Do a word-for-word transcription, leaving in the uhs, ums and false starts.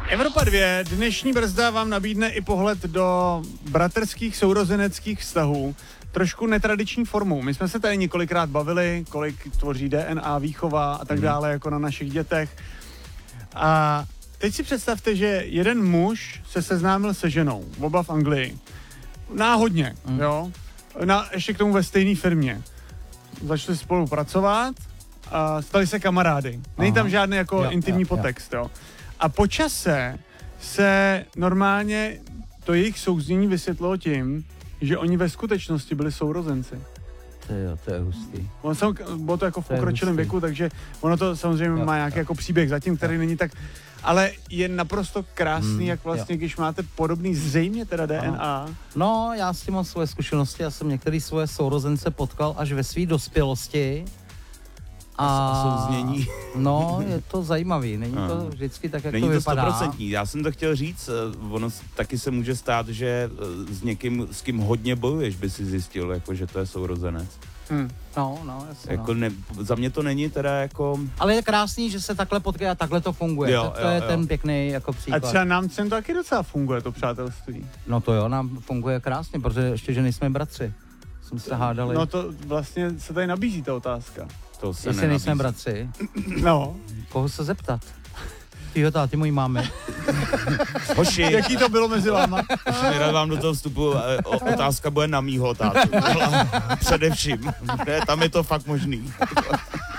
Evropa dva, dnešní brzda vám nabídne i pohled do bratrských sourozeneckých vztahů, trošku netradiční formou. My jsme se tady několikrát bavili, kolik tvoří D N A, výchova a tak dále, jako na našich dětech. A teď si představte, že jeden muž se seznámil se ženou, oba v Anglii. Náhodně, mm. jo. Na, ještě k tomu ve stejné firmě. Začali spolupracovat a stali se kamarády. Není tam žádný jako jo, intimní jo, podtext, jo. A po čase se normálně to jejich souznění vysvětlilo tím, že oni ve skutečnosti byli sourozenci. To je, to je hustý. On sam, bylo to jako v pokročilém věku, takže ono to samozřejmě jo, má nějaký jo. jako příběh zatím, který jo. není tak... Ale je naprosto krásný, hmm, jak vlastně, jo. když máte podobný zřejmě teda D N A. No, já s tím mám svoje zkušenosti, já jsem některý svoje sourozence potkal až ve své dospělosti. A souznění. No, je to zajímavý, není to vždycky tak, jak není to vypadá. Není to stoprocentní, já jsem to chtěl říct, ono taky se může stát, že s někým, s kým hodně bojuješ, by si zjistil, jako, že to je sourozenec. Hmm. No, no, jasně. Jako no. ne, za mě to není teda jako... Ale je krásný, že se takhle potkají a takhle to funguje. Jo, to, to jo, je jo. ten pěkný jako příklad. A třeba nám sem to taky docela funguje, to přátelství. No to jo, nám funguje krásně, protože ještě, že nejsme bratři. Jsme se hádali. No to vlastně se tady nabízí ta otázka. To se Jestli nejsme bratři. No. Koho se zeptat? Tyjo, táty mojí máme. Hoši. Jaký to bylo mezi váma? Hoši, nerad vám do toho vstupu, o, otázka bude na mýho tátu. Především. Tam je to fakt možný.